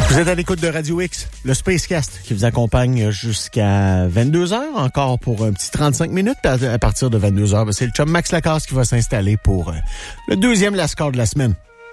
Vous êtes à l'écoute de Radio X, le Spacecast, qui vous accompagne jusqu'à 22h, encore pour un petit 35 minutes. À partir de 22h, c'est le chum Max Lacasse qui va s'installer pour le deuxième Lascar de la semaine.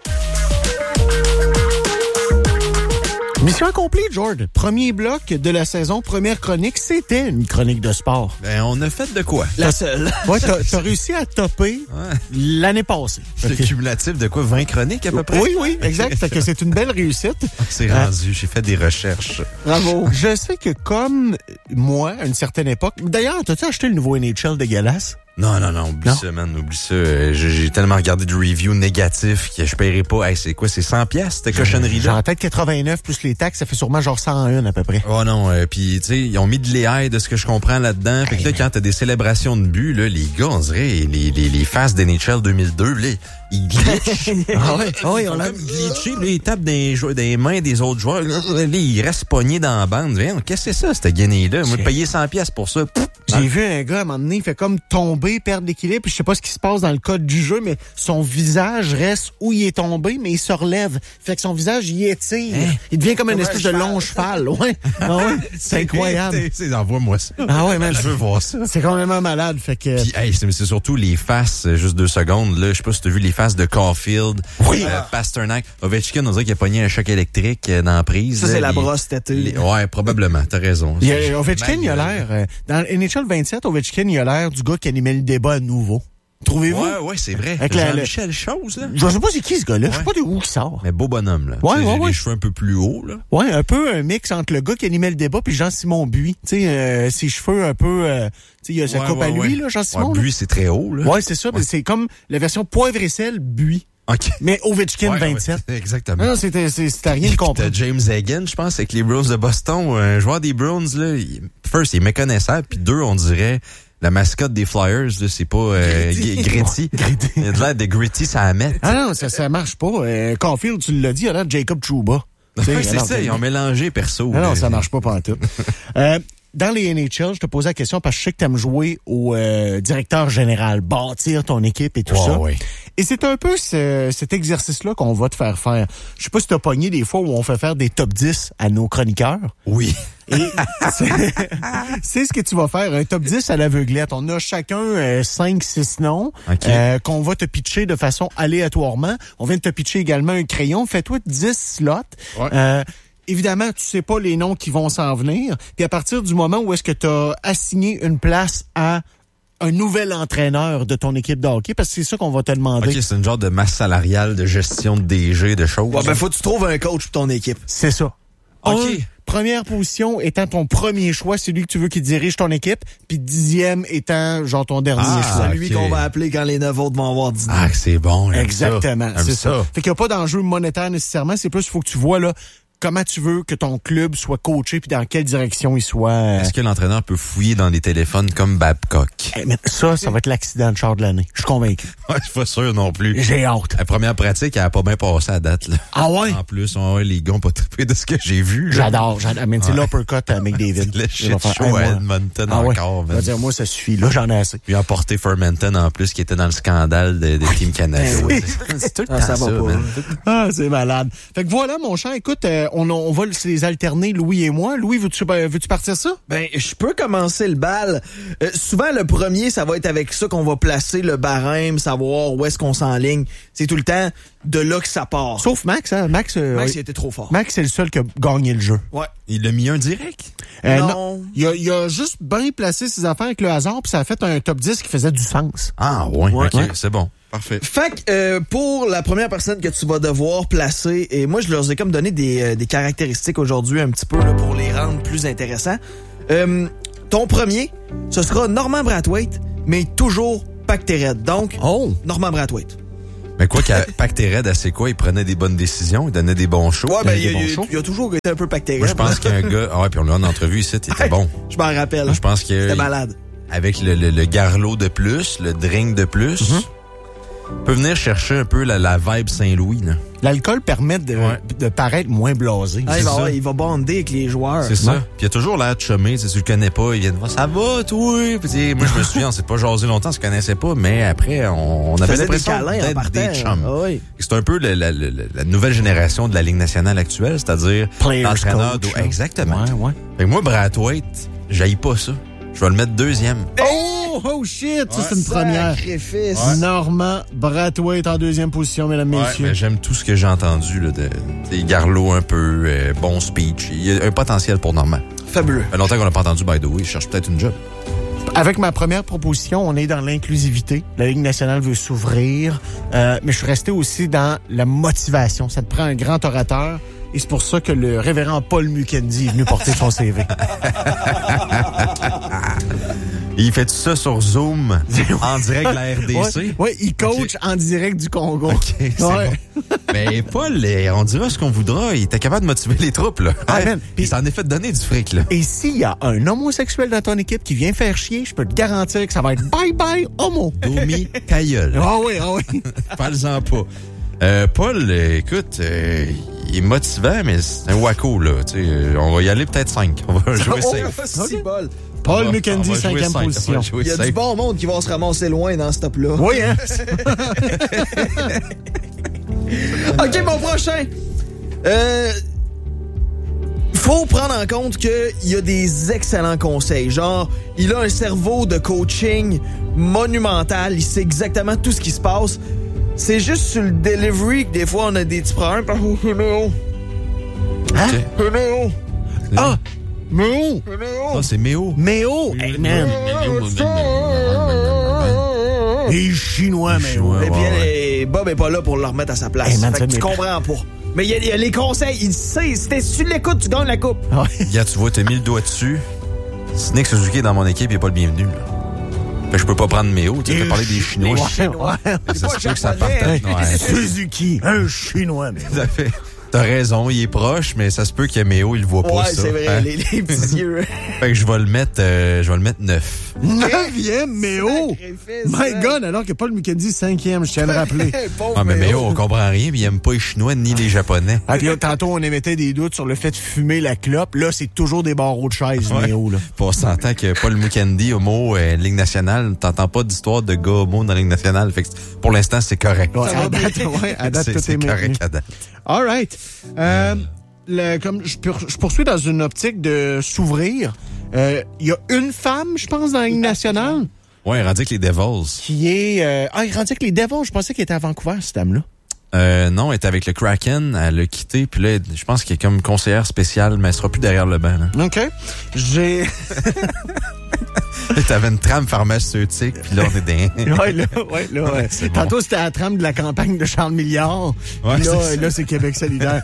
Mission accomplie, George. Premier bloc de la saison, première chronique, c'était une chronique de sport. Ben, on a fait de quoi? La seule. Ouais, t'as réussi à topper l'année passée. C'est cumulatif de quoi? 20 chroniques à peu près? Oui, exact. Fait que c'est une belle réussite. C'est rendu, j'ai fait des recherches. Bravo. Je sais que comme moi, à une certaine époque... D'ailleurs, t'as-tu acheté le nouveau NHL dégueulasse? Non, oublie ça, man, oublie ça. J'ai tellement regardé de reviews négatifs que je paierais pas. Hey, c'est quoi, c'est 100 pièces cette cochonnerie-là? Genre, peut-être 89 plus les taxes, ça fait sûrement genre 101 à peu près. Oh non, puis tu sais, ils ont mis de l'AI de ce que je comprends là-dedans. Fait que là, quand t'as des célébrations de but, là, les gars, on dirait, les faces d'NHL 2002, là, ils glitchent. Oui, on l'a glitché, là, ils tapent des mains des autres joueurs. Là, ils restent pognés dans la bande. Viens, qu'est-ce que c'est ça, cette guenille-là? Moi, payer 100 pièces pour ça. J'ai vu un gars, à un moment donné, il fait comme tomber, perdre l'équilibre, puis je sais pas ce qui se passe dans le code du jeu, mais son visage reste où il est tombé, mais il se relève. Fait que son visage, il étire. Il devient comme une espèce de long cheval. Ouais. Ah ouais. C'est incroyable. Envoie-moi ça. Ah ouais, man. Je veux voir ça. C'est complètement malade. Fait que... Puis, hey, c'est surtout les faces, juste 2 secondes, là. Je sais pas si t'as vu les faces de Caulfield, Pasternak. Ovechkin, on dirait qu'il a pogné un choc électrique dans la prise. Ça, c'est la brosse têtue. Ouais, probablement. T'as raison. Ovechkin, il a l'air... dans NHL 27, Ovechkin, il a l'air du gars qui animait le débat à nouveau. Trouvez-vous? Ouais, c'est vrai. Avec Jean-Michel Chose, là. Je sais pas c'est qui ce gars-là. Je sais pas de où il sort. Mais beau bonhomme, là. Ouais. Les cheveux un peu plus hauts, là. Ouais, un peu un mix entre le gars qui animait le débat puis Jean-Simon Buis. Tu sais, ses cheveux un peu... tu sais, il a sa coupe à lui, là, Jean-Simon. Buis, c'est très haut, là. Ouais, c'est ça. Ouais. C'est comme la version poivre et sel Buis. OK. Mais Ovechkin 27. Exactement. Non, c'était rien de comprendre. T'as James Hagan, je pense, avec les Bruins de Boston. Un joueur des Bruins, là, first, il est méconnaissable. Puis 2, on dirait... La mascotte des Flyers, là, c'est pas Gritty. Il a de l'air de Gritty, ça met. Ah non, ça marche pas. Caulfield, tu l'as dit, il a l'air de Jacob Trouba. C'est ça, ils ont mélangé perso. Non, ça marche pas pantoute. Dans les NHL, je te posais la question parce que je sais que tu aimes jouer au directeur général, bâtir ton équipe et tout ça. Ouais. Et c'est un peu cet exercice-là qu'on va te faire faire. Je sais pas si tu as pogné des fois où on fait faire des top 10 à nos chroniqueurs. Oui. Et c'est ce que tu vas faire, un top 10 à l'aveuglette. On a chacun 5-6 noms qu'on va te pitcher de façon aléatoirement. On vient de te pitcher également un crayon. Fais-toi 10 slots. Ouais. Évidemment, tu sais pas les noms qui vont s'en venir. Puis à partir du moment où est-ce que tu as assigné une place à un nouvel entraîneur de ton équipe de hockey, parce que c'est ça qu'on va te demander. OK, c'est une genre de masse salariale, de gestion de DG, de choses. Ouais, ben faut que tu trouves un coach pour ton équipe. C'est ça. OK. Première position étant ton premier choix, celui que tu veux qui dirige ton équipe, puis 10e étant genre ton dernier choix. Celui qu'on va appeler quand les 9 autres vont avoir 10 ans. Ah, c'est bon. Exactement, c'est ça. Fait qu'il n'y a pas d'enjeu monétaire nécessairement, c'est plus il faut que tu vois là comment tu veux que ton club soit coaché puis dans quelle direction il soit. Est-ce que l'entraîneur peut fouiller dans les téléphones comme Babcock? Mais ça va être l'accident de char de l'année. Je suis convaincu. Ouais, je suis pas sûr non plus. J'ai hâte. La première pratique, elle a pas bien passé à date, là. Ah ouais? En plus, les gars ont pas trippé de ce que j'ai vu. J'adore. Mais c'est l'uppercut à McDavid. Le shit show à Edmonton encore. Je veux dire, moi, ça suffit. Là, j'en ai assez. Puis emporté Fermenton en plus, qui était dans le scandale des Team Canada. Oui. C'est tout le temps ça, va pas. Man. Ah, c'est malade. Fait que voilà, mon cher, écoute, on va les alterner, Louis et moi. Louis, veux-tu partir ça? Ben, je peux commencer le bal. Souvent, le premier, ça va être avec ça qu'on va placer le barème, savoir où est-ce qu'on s'enligne. C'est tout le temps de là que ça part. Sauf Max, hein? Max, il était trop fort. Max, c'est le seul qui a gagné le jeu. Ouais. Il l'a mis un direct? Non. Il a juste bien placé ses affaires avec le hasard, puis ça a fait un top 10 qui faisait du sens. Ah, ouais. OK, c'est bon. Parfait. Fait que pour la première personne que tu vas devoir placer, et moi je leur ai comme donné des caractéristiques aujourd'hui un petit peu là, pour les rendre plus intéressants. Ton premier, ce sera Norman Brathwaite, mais toujours Pactered. Donc, Norman Brathwaite. Mais quoi qu'à Pactered, c'est quoi? Il prenait des bonnes décisions, il donnait des bons shows. Ouais, ben il a toujours été un peu Pactered. Moi, je pense qu'il y a un gars... Ah ouais, puis on l'a en entrevue ici, il était bon. Je m'en rappelle. Je pense que... C'était malade. Avec le garlot de plus, le drink de plus... peut venir chercher un peu la vibe Saint-Louis, là. L'alcool permet de paraître moins blasé. Ah, il va bonder avec les joueurs. C'est ça. Puis il y a toujours l'air de chumé, si tu le connais pas, ils viennent voir, ça va, toi? Puis moi, je me souviens, on s'est pas jasé longtemps, on se connaissait pas, mais après, on avait l'impression d'être des chums. Ah, oui. C'est un peu la nouvelle génération de la Ligue nationale actuelle, c'est-à-dire l'entraîneur. Exactement. Ouais. Fait que moi, Brathwaite, j'haïs pas ça. Je vais le mettre 2e. Oh shit! Ça, c'est une première. Sacrifice. Normand Brathwaite en 2e position, mesdames, messieurs. Mais j'aime tout ce que j'ai entendu, là, des garlots un peu, bon speech. Il y a un potentiel pour Normand. Fabuleux. Ça fait longtemps qu'on l'a pas entendu, by the way. Je cherche peut-être une job. Avec ma première proposition, on est dans l'inclusivité. La Ligue nationale veut s'ouvrir, mais je suis resté aussi dans la motivation. Ça te prend un grand orateur. Et c'est pour ça que le révérend Paul Mukendi est venu porter son CV. Il fait tout ça sur Zoom, en direct de la RDC. Oui, il coach en direct du Congo. OK, c'est bon. Mais Paul, on dira ce qu'on voudra. Il était capable de motiver les troupes, là. Il s'en est fait donner du fric, là. Et s'il y a un homosexuel dans ton équipe qui vient faire chier, je peux te garantir que ça va être bye-bye homo. Domi ta gueule. Ah oui. Parle-en pas. Paul, écoute, il est motivant, mais c'est un wacko, là. On va y aller peut-être 5. On va jouer 5. Paul Mukendi, 5e position. Il y a du bon monde qui va se ramasser loin dans ce top-là. Oui, hein? OK, mon prochain. Faut prendre en compte qu'il y a des excellents conseils. Genre, il a un cerveau de coaching monumental. Il sait exactement tout ce qui se passe. C'est juste sur le delivery que des fois, on a des petits problèmes. Hein? Okay. Ah! Méo! Ah, c'est Méo. Méo! Hey, man! Les Chinois, Méo. Et puis, Bob est pas là pour le remettre à sa place. Hey, man, fait que tu comprends pas. Mais il y a les conseils. Il sait. Si tu l'écoutes, tu gagnes la coupe. Regarde, tu vois, t'as mis le doigt dessus. Si Nick Suzuki est dans mon équipe, il est pas le bienvenu, là. Fait que je peux pas prendre Méo. Tu as parlé des Chinois. Ça se peut que ça parte. Suzuki, un Chinois, Méo. Tout à fait. T'as raison, il est proche, mais ça se peut qu'il y ait Méo, il le voit pas, ça. Ouais, c'est vrai, les petits yeux. Fait que je vais le mettre 9. 9e, Méo! My God, alors que Paul Mukendi, 5e, je tiens à le rappeler. Mais Méo, on comprend rien, puis il aime pas les Chinois ni les Japonais. Tantôt, on émettait des doutes sur le fait de fumer la clope. Là, c'est toujours des barreaux de chaise, Méo, là. On s'entend que Paul Mukendi, homo, Ligue nationale, t'entends pas d'histoire de gars homo dans la Ligue nationale. Fait que pour l'instant, c'est correct. À date, tout est correct à date. All right. Comme je poursuis dans une optique de s'ouvrir. Il y a une femme, je pense, dans la Ligue nationale. Ouais, il rendu avec les Devils. Qui est... il rendu avec les Devils. Je pensais qu'elle était à Vancouver, cette dame-là. Non, elle était avec le Kraken. Elle l'a quitté. Puis là, je pense qu'elle est comme conseillère spéciale, mais elle sera plus derrière le banc. Là. OK. J'ai... T'avais une trame pharmaceutique, puis là, on est dans... Ouais. Tantôt, c'était la trame de la campagne de Charles Milliard. Ouais, là, c'est Québec solidaire.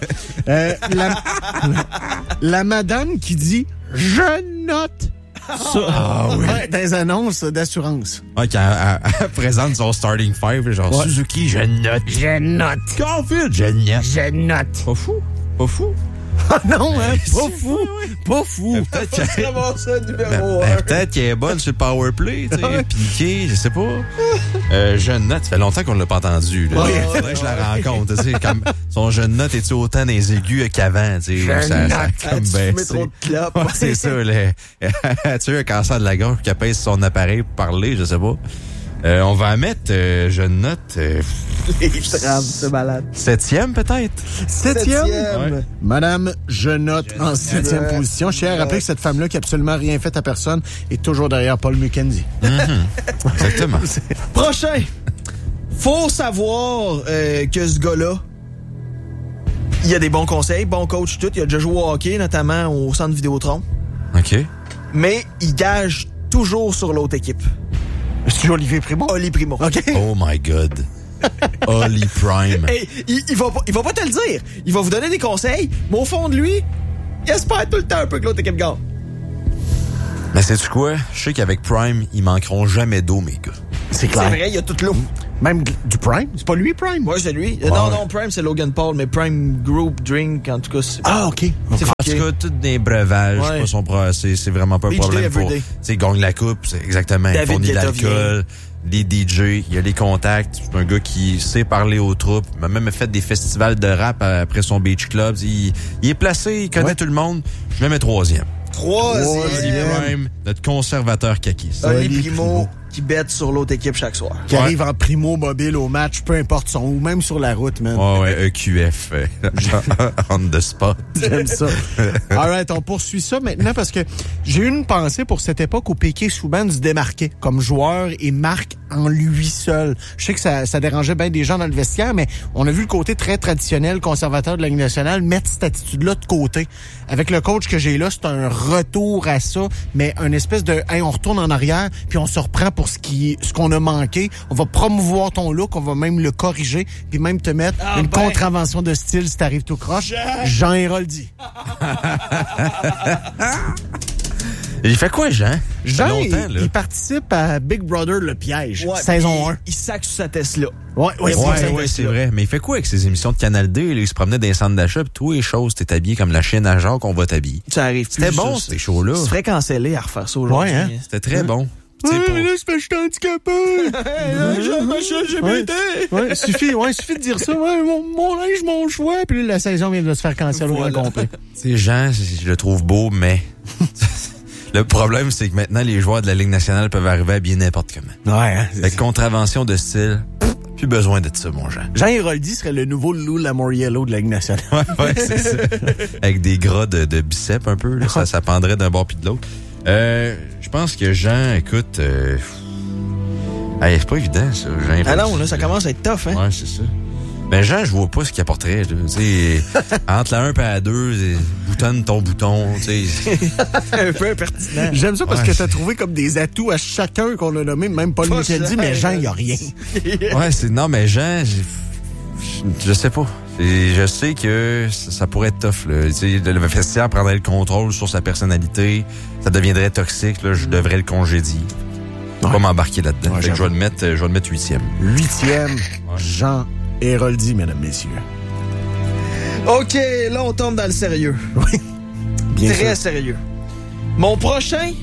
La madame qui dit « Je note ». Dans les annonces d'assurance. Ouais, quand elle présente son starting five, genre Suzuki, je note. Je note. Caulfield, je note. Je note. Pas fou. Ah non, hein? Pas fou. Peut-être qu'elle est bonne sur le power play, tu sais, piqué, je sais pas. Jeune note, ça fait longtemps qu'on ne l'a pas entendu. Là. Faudrait que je la rencontre. Tu sais, comme son jeune note est-tu autant dans les aigus qu'avant, tu sais. Ça comme baissé. Trop de clopes. C'est ça, là. Tu as un cancer de la gorge qui pèse son appareil pour parler, je sais pas. On va mettre, jeune note... c'est malade. 7e, peut-être? 7e? Ouais. Madame, je note en 7e position. Je tiens à rappeler que cette femme-là, qui a absolument rien fait à personne, est toujours derrière Paul Mukendi. Exactement. Prochain. Faut savoir que ce gars-là, il y a des bons conseils, bon coach, tout. Il a déjà joué au hockey, notamment au centre Vidéotron. OK. Mais il gage toujours sur l'autre équipe. C'est Olivier Primo? Oli Primo. OK. Oh my God. Oli Prime. Hey, il va pas te le dire. Il va vous donner des conseils, mais au fond de lui, il espère tout le temps un peu que l'autre équipe gagne. Mais sais-tu quoi? Je sais qu'avec Prime, ils manqueront jamais d'eau, mes gars. C'est clair. C'est vrai, il y a toute l'eau. Même du Prime? C'est pas lui, Prime? Ouais, c'est lui. Non, Prime, c'est Logan Paul, mais Prime Group Drink, en tout cas, c'est... Ah, OK. En tout cas, tous des breuvages, c'est vraiment pas un problème pour... Tu sais, gagne la coupe, c'est exactement, il fournit de l'alcool. les DJ, il a les contacts. C'est un gars qui sait parler aux troupes. Il m'a même fait des festivals de rap après son Beach Club. Il est placé, il connaît tout le monde. Je le mets troisième. Troisième. Notre conservateur caquiste. Oli Primo qui bête sur l'autre équipe chaque soir. Qui arrive en primo mobile au match, peu importe son ou même sur la route, man. Ouais, EQF. On the spot. J'aime ça. All right, on poursuit ça maintenant parce que j'ai eu une pensée pour cette époque où Piquet Souban se démarquait comme joueur et marque en lui seul. Je sais que ça dérangeait bien des gens dans le vestiaire, mais on a vu le côté très traditionnel, conservateur de la Ligue nationale, mettre cette attitude-là de côté. Avec le coach que j'ai là, c'est un retour à ça, mais une espèce de, hey, on retourne en arrière, puis on se reprend pour ce qu'on a manqué. On va promouvoir ton look, on va même le corriger, puis même te mettre une contravention de style si t'arrives tout croche. Jean Héroldi. Il fait quoi, Jean? Jean, il participe à Big Brother Le Piège, saison 1. Il sac sur sa Tesla. Ouais, c'est vrai. Mais il fait quoi avec ses émissions de Canal D? Là, il se promenait dans les centres d'achat, puis tous les choses, t'es habillé comme la chienne à Jacques, on va t'habiller. Ça arrive plus. C'était bon, ces shows-là. Tu serais cancellé à refaire ça aujourd'hui. Ouais, hein? C'était très bon. Là, c'est parce que je suis handicapé. Suffit de dire ça. Ouais, mon linge, mon choix. Puis là, la saison vient de se faire canceller au grand complet. C'est Jean, je le trouve beau, mais le problème, c'est que maintenant, les joueurs de la Ligue nationale peuvent arriver à bien n'importe comment. Ouais, hein. Avec contravention de style, plus besoin de ça, mon Jean. Jean Héroldi serait le nouveau Lou Lamoriello de la Ligue nationale. Ouais, c'est ça. Avec des gras de biceps un peu, là, ça pendrait d'un bord puis de l'autre. Je pense que Jean, écoute, c'est pas évident, ça, Jean. Ah non, là, ça commence à être tough, hein? Ouais, c'est ça. Ben, Jean, je vois pas ce qu'il apporterait, là. Tu sais, entre la 1 et la 2, boutonne ton bouton, tu sais. Un peu impertinent. J'aime ça parce que t'as trouvé comme des atouts à chacun qu'on a nommé, même Paul Micheldi, mais Jean, il y a rien. Non, mais Jean, je sais pas. Je sais que ça pourrait être tough, là. Tu sais, le vestiaire prendrait le contrôle sur sa personnalité. Ça deviendrait toxique, là. Je devrais le congédier. Je vais pas m'embarquer là-dedans. Fait que je vais le mettre 8e. 8e, Jean Héroldi, mesdames, messieurs. OK, là, on tombe dans le sérieux. Oui. Très sérieux. Mon prochain,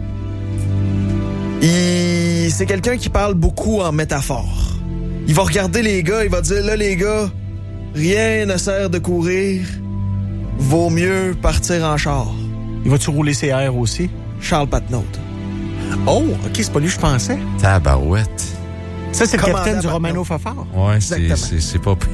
c'est quelqu'un qui parle beaucoup en métaphore. Il va regarder les gars, il va dire, là, les gars, rien ne sert de courir. Vaut mieux partir en char. Il va-tu rouler ses airs aussi? Charles Patnaud. Oh, OK, c'est pas lui que je pensais. Tabarouette. Ça, c'est le capitaine du Romano Fafard. Ouais, c'est pas pire.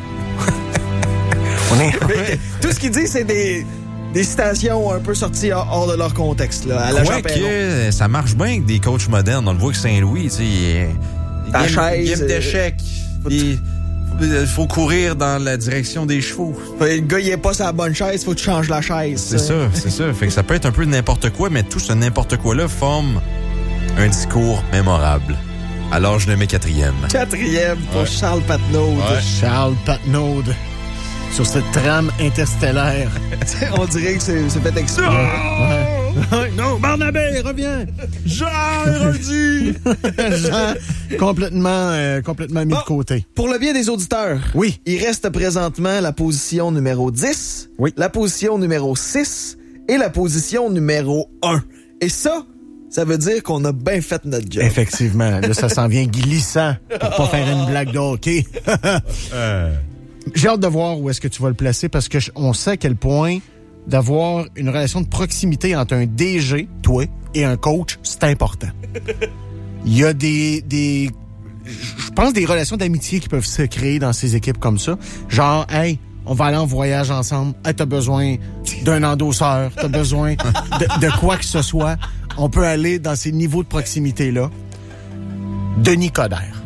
Tout ce qu'il dit, c'est des citations un peu sorties hors de leur contexte, là, à la Jean Perron. Ça marche bien avec des coachs modernes. On le voit que Saint-Louis, tu sais, ta chaise. Game d'échecs. Il faut courir dans la direction des chevaux. Le gars, il est pas sur la bonne chaise, faut que tu changes la chaise. C'est ça. Fait que ça peut être un peu n'importe quoi, mais tout ce n'importe quoi-là forme un discours mémorable. Alors, je le mets 4e. 4e pour Charles Patnaud. Ouais. Charles Patnaud. Sur cette trame interstellaire. On dirait que c'est fait exprès. Non, Barnabé, reviens. Jean Héroldi. Jean, complètement mis de côté. Pour le bien des auditeurs, oui, il reste présentement la position numéro 10, la position numéro 6 et la position numéro 1. Et ça veut dire qu'on a bien fait notre job. Effectivement. Là, ça s'en vient glissant pour pas faire une blague de hockey. J'ai hâte de voir où est-ce que tu vas le placer parce que on sait à quel point d'avoir une relation de proximité entre un DG, toi, et un coach, c'est important. Il y a je pense des relations d'amitié qui peuvent se créer dans ces équipes comme ça. Genre, hey, on va aller en voyage ensemble. Hey, t'as besoin d'un endosseur, t'as besoin de quoi que ce soit. On peut aller dans ces niveaux de proximité-là. Denis Coderre.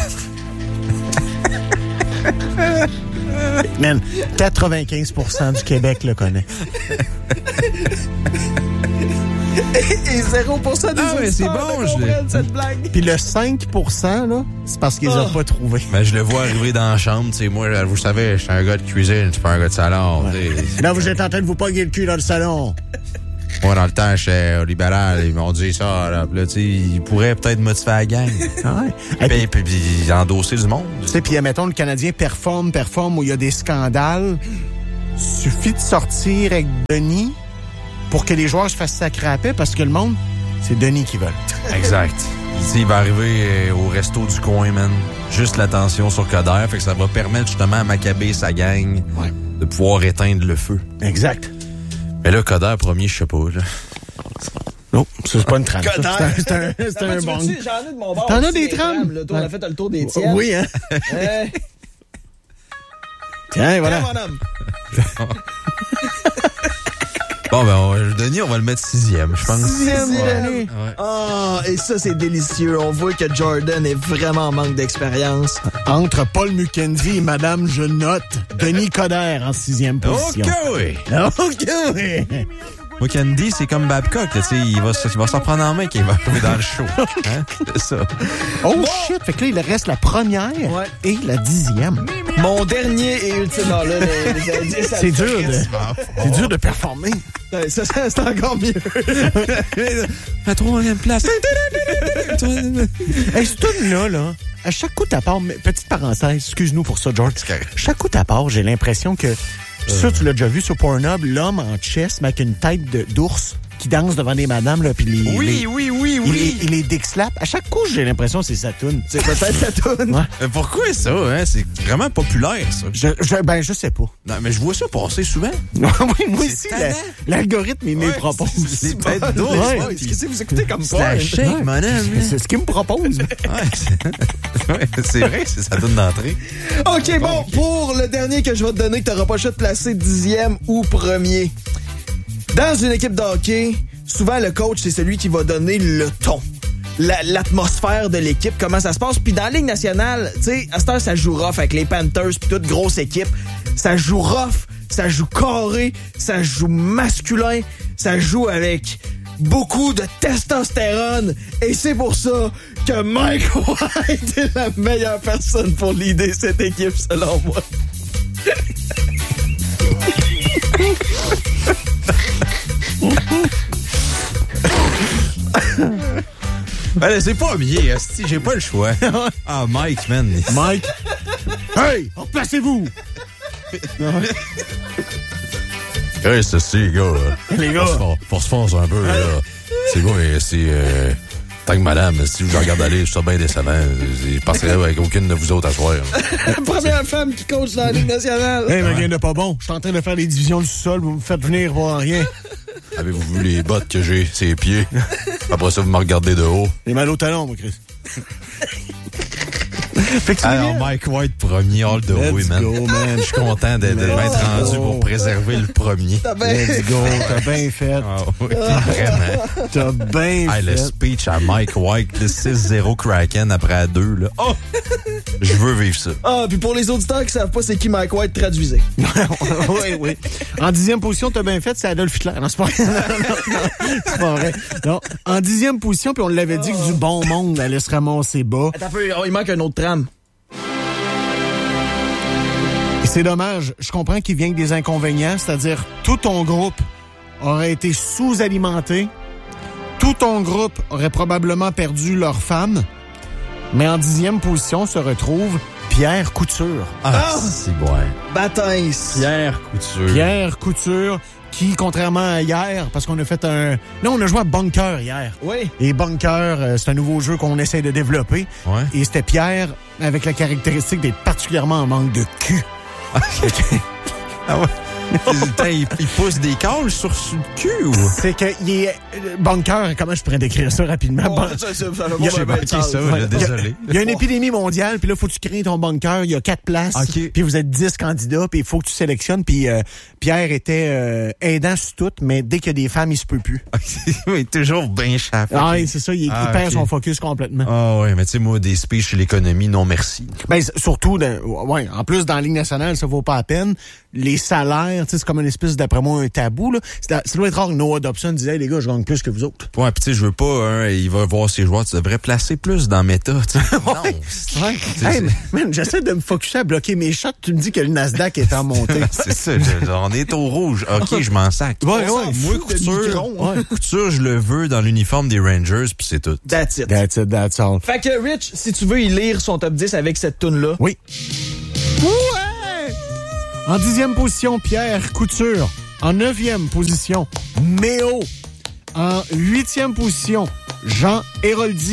Man, 95% du Québec le connaît. Et 0% des auditeurs c'est bon, comprennent cette blague. Puis le 5%, là, c'est parce qu'ils n'ont pas trouvé. Ben, je le vois arriver dans la chambre, tu sais, moi, vous savez, je suis un gars de cuisine, je suis pas un gars de salon. Ouais. Là, vous êtes en train de vous pogner le cul dans le salon. Moi, dans le temps, j'étais au libéral, ils m'ont dit ça, là, tu sais, ils pourraient peut-être motiver la gang. Ouais. Puis endosser du monde. Tu sais, puis admettons, le Canadien performe où il y a des scandales. Suffit de sortir avec Denis pour que les joueurs se fassent sacrer à paix parce que le monde, c'est Denis qui veut. Exact. Il va arriver au resto du coin, man. Juste l'attention sur Coder. Fait que ça va permettre justement à Maccabée, sa gang, de pouvoir éteindre le feu. Exact. Mais là, Coder, premier, je sais pas, là. Non, ça, c'est pas une trame. C'est un bon. J'en ai de mon bord. T'en as des trames? Là, on a fait le tour des tiennes. Oui, hein? Tiens, voilà. Mon homme. Bon, ben, Denis, on va le mettre 6e, je pense. 6e. Ah, et ça, c'est délicieux. On voit que Jordan est vraiment en manque d'expérience. Entre Paul Mukendi et Madame Je note, Denis Coderre en 6e position. OK, oui. OK, oui. Moi, Candy, c'est comme Babcock, tu sais, il va s'en prendre en main qu'il va arriver dans le show. Hein? C'est ça. Oh, shit! Fait que là, il reste la première et la 10e. Mon dernier et ultime... Non, là, les indices... C'est dur de performer. Ça, c'est encore mieux. La 3e place. Hey, ce tune-là, à chaque coup à part... Petite parenthèse, excuse-nous pour ça, George. Chaque coup à part, j'ai l'impression que... Ça, tu l'as déjà vu sur Pornhub, l'homme en chess, mais avec une tête d'ours qui danse devant des madames, là, puis il les dick slap. À chaque coup, j'ai l'impression que c'est sa toune. C'est peut-être sa toune. Ouais. Pourquoi ça, hein? C'est vraiment populaire, ça. Je sais pas. Non, mais je vois ça passer souvent. Oui, moi aussi, l'algorithme, il me propose. Les têtes d'ours. Qu'est-ce que vous écoutez comme ça? C'est la shake, mon ami. C'est ce qu'il me propose. C'est vrai, c'est sa toune d'entrée. OK, bon, pour le dernier que je vais te donner, que t'auras pas le choix de placer 10e ou premier. Dans une équipe de hockey, souvent le coach, c'est celui qui va donner le ton. L'atmosphère de l'équipe, comment ça se passe. Puis dans la Ligue nationale, tu sais, à cette heure, ça joue rough avec les Panthers puis toute grosse équipe. Ça joue rough, ça joue carré, ça joue masculin, ça joue avec beaucoup de testostérone. Et c'est pour ça que Mike White est la meilleure personne pour leader cette équipe, selon moi. Ben, c'est pas bien, asti, j'ai pas le choix. Ah, Mike, man. Mike. Hey, replacez-vous. Hey, c'est les gars. Les gars. Faut se foncer un peu, là. C'est quoi, tant que madame, si je la regarde aller, je suis bien décevant. Je passerai avec aucune de vous autres à soir. La première femme qui coach dans la Ligue nationale. Hey, mais rien de pas bon. Je suis en train de faire les divisions du sol. Vous me faites venir voir rien. Avez-vous vu les bottes que j'ai, ses pieds? Après ça, vous me regardez de haut. J'ai mal au talon, moi, Chris. Alors, Mike White, premier all the way, man. Je suis content d'être rendu pour préserver le premier. Let's go, t'as bien fait. Oh, oui, vraiment. T'as bien fait. Le speech à Mike White, le 6-0 Kraken après 2, là. Oh! Je veux vivre ça. Ah, puis pour les auditeurs qui savent pas c'est qui Mike White, traduisez. Oui. En 10e position, t'as bien fait, c'est Adolf Hitler. Non, c'est pas vrai. C'est pas vrai. Non. En 10e position, puis on l'avait dit que du bon monde allait se ramasser bas. Attends un peu, il manque un autre trame. Et c'est dommage. Je comprends qu'il vient avec des inconvénients, c'est-à-dire tout ton groupe aurait été sous-alimenté. Tout ton groupe aurait probablement perdu leur femme. Mais en 10e position se retrouve Pierre Couture. C'est bon. Baptême. Pierre Couture. Qui, contrairement à hier, parce qu'on a fait un... Non, on a joué à Bunker hier. Oui. Et Bunker, c'est un nouveau jeu qu'on essaie de développer. Ouais. Et c'était Pierre avec la caractéristique d'être particulièrement en manque de cul. Ah ouais. Il pousse des cages sur le cul ou? C'est que il est Bunker, comment je pourrais décrire ça rapidement? Désolé. Il y a une épidémie mondiale, puis là, faut que tu crées ton bunker. Il y a 4 places, puis vous êtes 10 candidats, puis il faut que tu sélectionnes. Puis Pierre était aidant sur tout, mais dès qu'il y a des femmes, il se peut plus. Il est toujours bien chaffé. Ah oui, c'est ça, il perd son focus complètement. Ah ouais, mais tu sais, moi, des speeches sur l'économie, non merci. Ben, surtout, en plus, dans la Ligue nationale, ça vaut pas la peine. Les salaires, tu sais, c'est comme une espèce, d'après moi, un tabou, là. Ça doit être rare que Noah Dobson disait, hey, les gars, je gagne plus que vous autres. Ouais, pis tu sais, je veux pas, il va voir ses joueurs, tu devrais placer plus dans méta, tu sais. Non. Hey, man, j'essaie de me focusser à bloquer mes shots, tu me dis que le Nasdaq est en montée. C'est ça, on est au rouge. OK, je m'en sac. Ouais, moi, Couture, je le veux dans l'uniforme des Rangers, puis c'est tout. That's it. That's all. Fait que, Rich, si tu veux y lire son top 10 avec cette toune-là. Oui. Ouais! En 10e position, Pierre Couture. En 9e position, Méo. En 8e position, Jean Héroldi.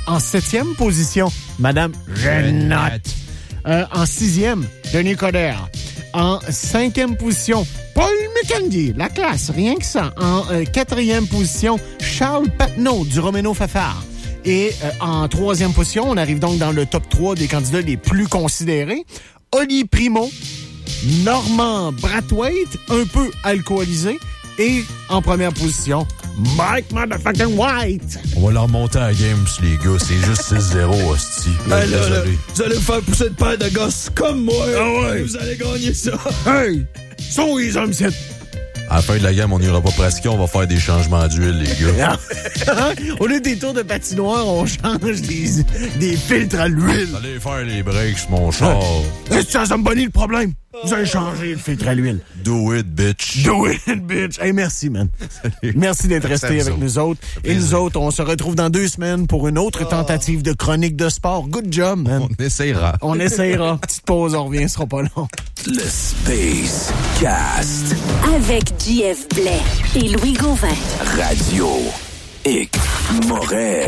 En 7e position, Madame Jenotte. En 6e, Denis Coderre. En 5e position, Paul McKenzie, la classe, rien que ça. En 4e position, Charles Patnaud du Roméno Fafard. Et en 3e position, on arrive donc dans le top 3 des candidats les plus considérés. Oli Primo, Normand Brathwaite, un peu alcoolisé. Et en première position, Mike Motherfucking White. On va leur monter à la game, les gars. C'est juste 6-0, hostie. Hey, là, vous allez me faire pousser de paire de gosses comme moi. Ah ouais. Vous allez gagner ça. Hey! Sont les hommes, c'est... À la fin de la game, on n'ira pas pratiquer, on va faire des changements d'huile, les gars. Au lieu des tours de patinoire, on change des filtres à l'huile. Allez faire les breaks, mon char. Est-ce que ça Zamboni le problème? Vous avez changé le filtre à l'huile. Do it, bitch. Do it, bitch. Hey, merci, man. Merci d'être resté avec nous autres. Et nous autres, on se retrouve dans 2 semaines pour une autre tentative de chronique de sport. Good job, man. On essayera. On essayera. Petite pause, on revient, ce sera pas long. Le Space Cast. Avec JF Blais et Louis Gauvin. Radio X Moret.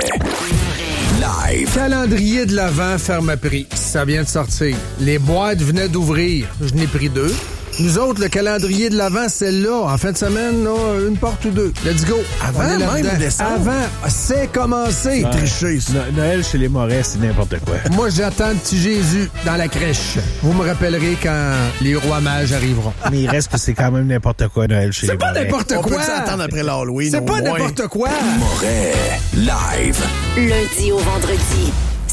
Live. Calendrier de l'Avent ferme à prix. Ça vient de sortir. Les boîtes venaient d'ouvrir. Je n'ai pris 2. Nous autres, le calendrier de l'Avent, c'est là. En fin de semaine, là, une porte ou 2. Let's go. Avant même décembre. Avant, c'est commencé. Tricher, ça. Noël chez les Morais, c'est n'importe quoi. Moi, j'attends le petit Jésus dans la crèche. Vous me rappellerez quand les rois mages arriveront. Mais il reste que c'est quand même n'importe quoi, Noël chez les Morais. C'est pas n'importe quoi. On peut s'attendre après l'Halloween. C'est pas n'importe quoi. Moret. Live. Lundi au vendredi,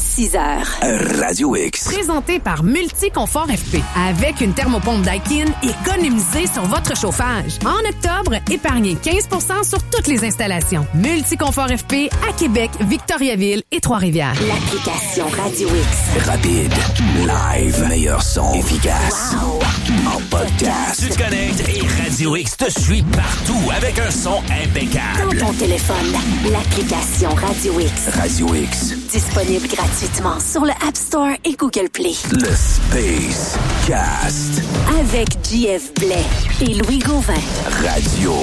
6h. Radio X. Présenté par Multiconfort FP. Avec une thermopompe Daikin, économisez sur votre chauffage. En octobre, épargnez 15% sur toutes les installations. Multiconfort FP à Québec, Victoriaville et Trois-Rivières. L'application Radio X. Rapide. Live. Meilleur son. Efficace. Wow. En podcast. Tu te connectes et Radio X te suit partout avec un son impeccable. Dans ton téléphone, l'application Radio X. Radio X. Disponible gratuitement sur le App Store et Google Play. Le Space Cast. Avec JF Blais et Louis Gauvin. Radio